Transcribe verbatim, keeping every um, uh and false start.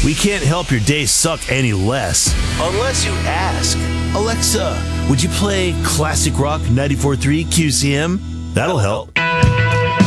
We can't help your day suck any less. Unless you ask. Alexa, would you play classic rock ninety-four point three Q C M? That'll help.